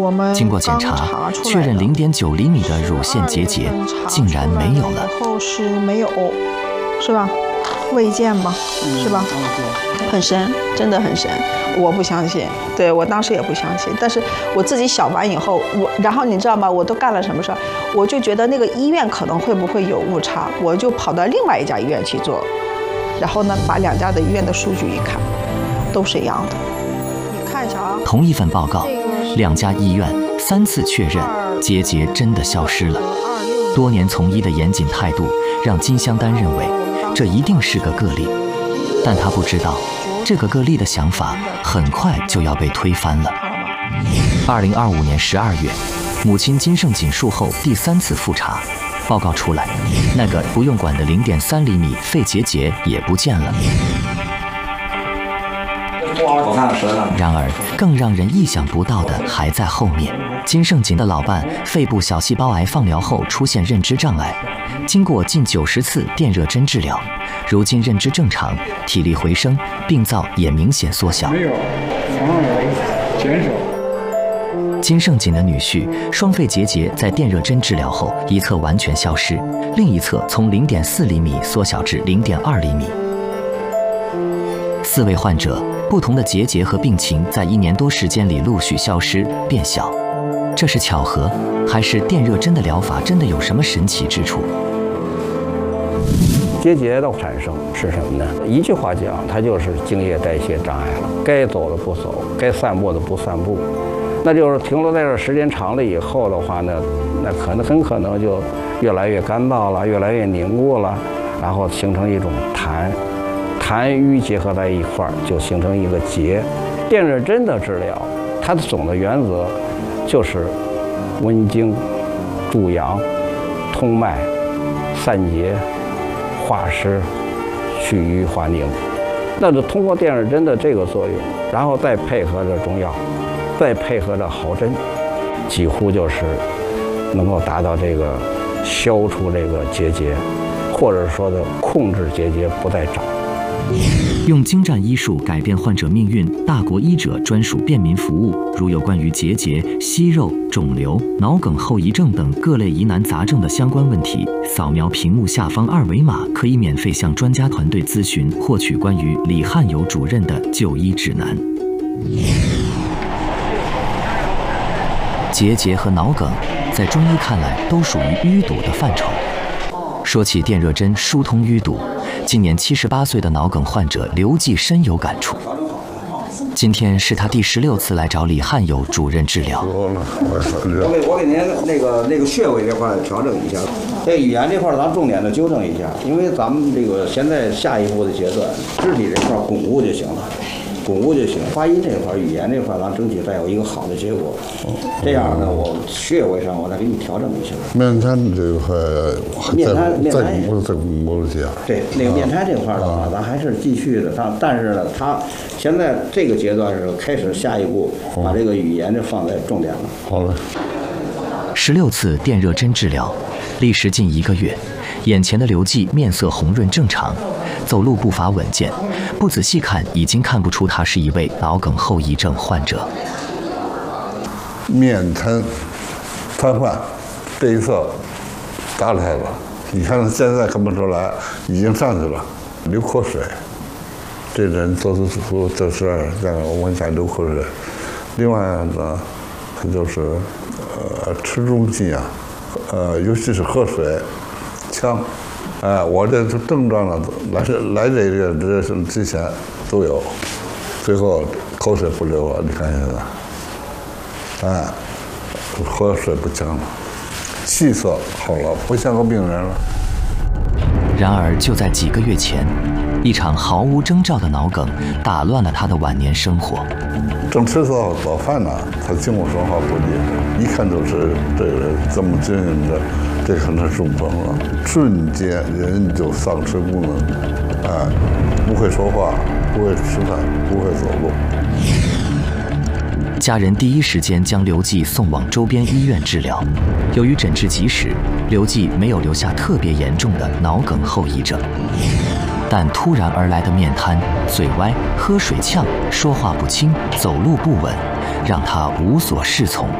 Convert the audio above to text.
经过检查，确认0.9厘米的乳腺结节竟然没有了。 后是没有，是吧？未见嘛，是吧？很神，真的很神。我不相信，对我当时也不相信。但是我自己小完以后，然后你知道吗？我都干了什么事儿？我就觉得那个医院可能会不会有误差，我就跑到另外一家医院去做，然后呢，把2家的医院的数据一看，都是一样的。你看一下啊， 同一份报告，2家医院3次确认结节真的消失了。多年从医的严谨态度，让金香丹认为这一定是个个例，但他不知道，这个个例的想法很快就要被推翻了。2025年12月，母亲金盛锦术后第3次复查，报告出来，那个不用管的0.3厘米肺结节也不见了。然而，更让人意想不到的还在后面。金盛锦的老伴肺部小细胞癌放疗后出现认知障碍，经过近90次电热针治疗，如今认知正常，体力回升，病灶也明显缩小。 没有，反而减少。 金盛锦的女婿双肺结节在电热针治疗后，一侧完全消失，另一侧从0.4厘米缩小至0.2厘米。4位患者不同的结节和病情在1年多时间里陆续消失变小，这是巧合，还是电热针的疗法真的有什么神奇之处？ 结节的产生是什么呢？一句话讲，它就是精液代谢障碍了，该走的不走，该散步的不散步，那就是停留在这时间长了以后的话呢，那很可能就越来越干燥了，越来越凝固了，然后形成一种痰瘀结合在一块儿，就形成一个结。电热针的治疗，它的总的原则就是温经、助阳、通脉、散结、化湿、祛瘀化凝。那就通过电热针的这个作用，然后再配合着中药，再配合着毫针，几乎就是能够达到这个消除这个结节，或者说的控制结节不再长。 用精湛医术改变患者命运，大国医者专属便民服务。如有关于结节、息肉、肿瘤、脑梗后遗症等各类疑难杂症的相关问题，扫描屏幕下方2维码，可以免费向专家团队咨询，获取关于李汉友主任的就医指南。结节和脑梗在中医看来都属于淤堵的范畴。说起电热针疏通淤堵，今年78岁的脑梗患者刘继深有感触。今天是他第16次来找李汉友主任治疗。 我给您那个穴位这块调整一下，这语言这块咱重点的纠正一下，因为咱们这个现在下一步的阶段，肢体这块巩固就行了。巩固就行，发音这块、语言这块，咱争取再有一个好的结果。这样呢，我穴位上我再给你调整一下。 面瘫这块，再巩固一下。 对，那个面瘫这块的话，咱还是继续的。但是呢，他现在这个阶段是开始下一步，把这个语言就放在重点了。 好嘞。 16次电热针治疗，历时近1个月，眼前的刘继面色红润正常，走路步伐稳健，不仔细看已经看不出他是一位脑梗后遗症患者。 面瘫、瘫痪，这一侧打开了，你看现在看不出来，已经上去了，流口水。这人做出这事让我闻一下流口水。另外呢，就是吃东西啊，尤其是喝水，呛。我这症状呢，来这个之前都有，最后口水不流了，你看现在，喝水不呛了，气色好了，不像个病人了。 然而就在几个月前，一场毫无征兆的脑梗打乱了他的晚年生活。 正吃早饭呢，他听我说话不理，一看就是这个人这么经营的。这可能是中风了，瞬间人就丧失功能，不会说话，不会吃饭，不会走路。 家人第一时间将刘继送往周边医院治疗。由于诊治及时，刘继没有留下特别严重的脑梗后遗症，但突然而来的面瘫、嘴歪、喝水呛、说话不清、走路不稳，让他无所适从，